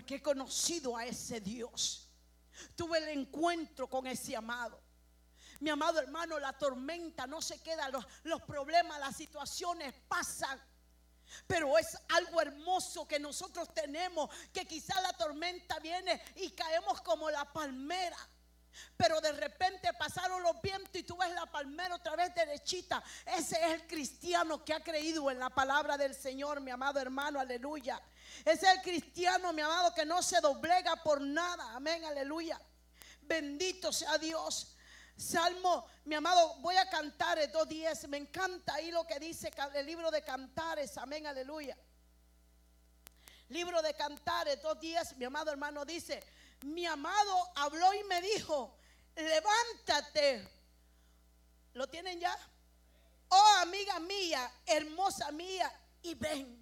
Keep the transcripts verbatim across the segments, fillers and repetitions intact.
porque he conocido a ese Dios. Tuve el encuentro con ese amado. Mi amado hermano, la tormenta no se queda, los, los problemas, las situaciones pasan. Pero es algo hermoso que nosotros tenemos, que quizás la tormenta viene y caemos como la palmera. Pero de repente pasaron los vientos y tú ves la palmera otra vez derechita. Ese es el cristiano que ha creído en la palabra del Señor, mi amado hermano, aleluya. Ese es el cristiano, mi amado, que no se doblega por nada, amén, aleluya. Bendito sea Dios. Salmo, mi amado, voy a Cantares dos diez. Me encanta ahí lo que dice el libro de Cantares, amén, aleluya. Libro de Cantares dos diez, mi amado hermano, dice: mi amado habló y me dijo, levántate. ¿Lo tienen ya? Oh, amiga mía, hermosa mía, y ven.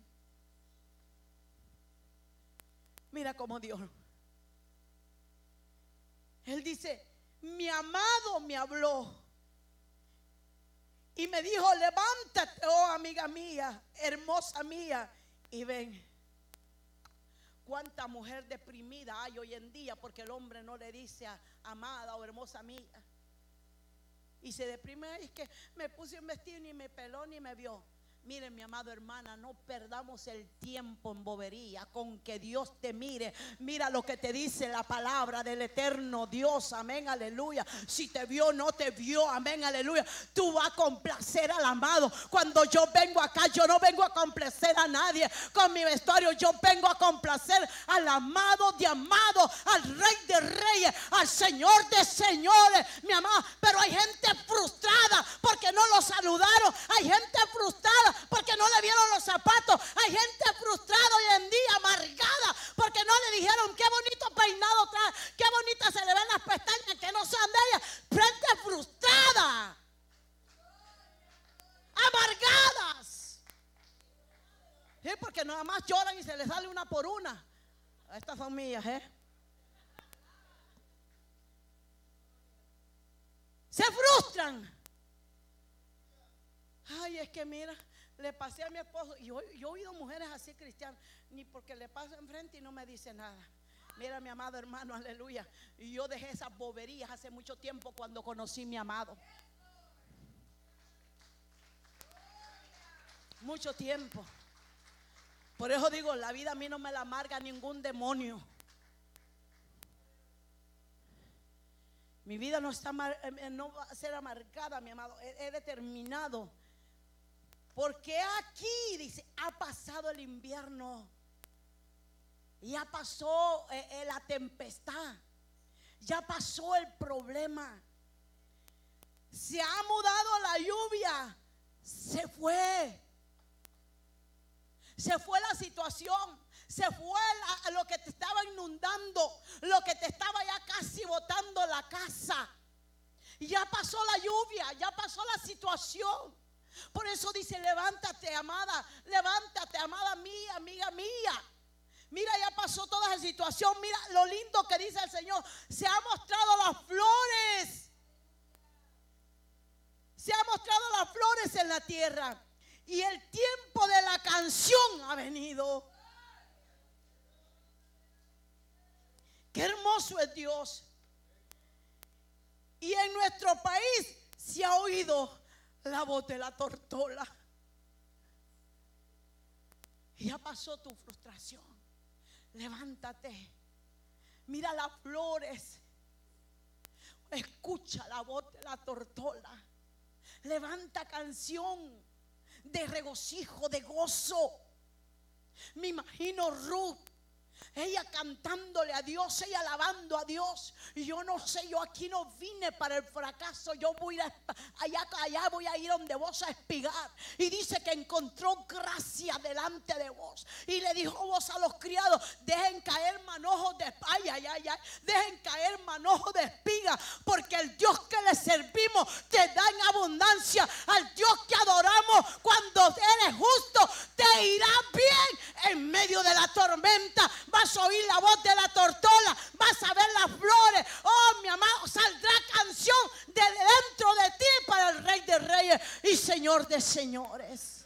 Mira cómo Dios. Él dice: mi amado me habló y me dijo, levántate, oh amiga mía, hermosa mía, y ven. Cuánta mujer deprimida hay hoy en día porque el hombre no le dice a amada o hermosa mía, y se deprime. Es que me puse un vestido, ni me peló ni me vio. Miren, mi amado hermana, no perdamos el tiempo en bobería, con que Dios te mire. Mira lo que te dice la palabra del eterno Dios, amén, aleluya. Si te vio, no te vio, amén, aleluya. Tú vas a complacer al amado. Cuando yo vengo acá, yo no vengo a complacer a nadie con mi vestuario. Yo vengo a complacer al amado de amados, al Rey de reyes, al Señor de señores, mi amado. Pero hay gente frustrada porque no lo saludaron. Hay gente frustrada porque no le vieron los zapatos. Hay gente frustrada hoy en día, amargada, porque no le dijeron qué bonito peinado trae, qué bonitas se le ven las pestañas, que no sean de ella. Gente frustrada, amargadas. Sí, porque nada más lloran y se les sale una por una. Estas son mías, ¿eh? Se frustran. Ay, es que mira, le pasé a mi esposo, y yo, yo he oído mujeres así cristianas, ni porque le paso enfrente y no me dice nada. Mira, mi amado hermano, aleluya. Y yo dejé esas boberías hace mucho tiempo cuando conocí a mi amado. Mucho tiempo. Por eso digo, la vida a mí no me la amarga ningún demonio. Mi vida no, está, no va a ser amargada, mi amado. He, he determinado. Porque aquí, dice, ha pasado el invierno. Ya pasó eh, eh, la tempestad. Ya pasó el problema. Se ha mudado la lluvia. Se fue. Se fue la situación. Se fue la, lo que te estaba inundando. Lo que te estaba ya casi botando la casa. Ya pasó la lluvia. Ya pasó la situación. Por eso dice, levántate, amada, levántate, amada mía, amiga mía. Mira, ya pasó toda esa situación. Mira lo lindo que dice el Señor. Se ha mostrado las flores. Se ha mostrado las flores en la tierra. Y el tiempo de la canción ha venido. Qué hermoso es Dios. Y en nuestro país se ha oído la voz de la tortola. Ya pasó tu frustración. Levántate. Mira las flores. Escucha la voz de la tortola. Levanta canción de regocijo, de gozo. Me imagino Ruth, ella cantándole a Dios, ella alabando a Dios. Y yo no sé, yo aquí no vine para el fracaso. Yo voy a, allá, allá voy a ir donde vos a espigar. Y dice que encontró gracia delante de vos. Y le dijo vos a los criados, dejen caer manojos de ay, ay, ay, ay, dejen caer manojos de espiga, porque el Dios que le servimos te da en abundancia. Al Dios que adoramos, cuando eres justo, te irá bien en medio de la tormenta. Vas a oír la voz de la tortola, vas a ver las flores. Oh, mi amado, saldrá canción de dentro de ti para el Rey de reyes y Señor de señores.